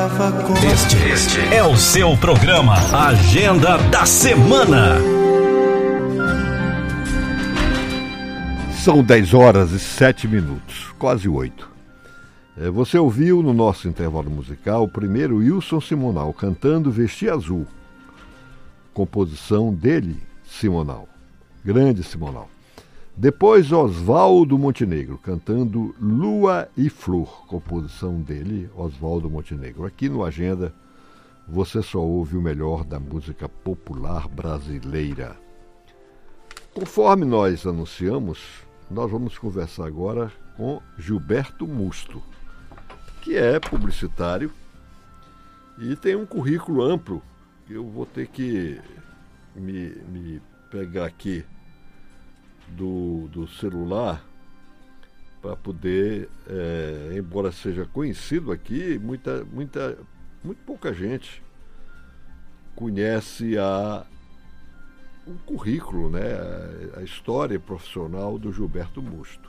Este é o seu programa Agenda da Semana. São 10h07, quase 8. Você ouviu no nosso intervalo musical o primeiro Wilson Simonal cantando Vestir Azul. Composição dele, Simonal. Grande Simonal. Depois Oswaldo Montenegro cantando Lua e Flor. Composição dele, Oswaldo Montenegro. Aqui no Agenda você só ouve o melhor da música popular brasileira. Conforme nós anunciamos, nós vamos conversar agora com Gilberto Musto, que é publicitário e tem um currículo amplo. Eu vou ter que me pegar aqui do celular para poder, embora seja conhecido aqui, muito pouca gente conhece o currículo, né, a história profissional do Gilberto Musto.